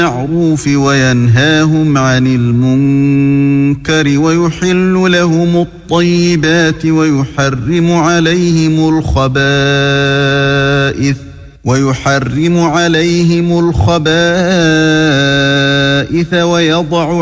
بالمعروف وينهاهم عن المنكر ويحل لهم الطيبات ويحرم عليهم الخبائث ويضع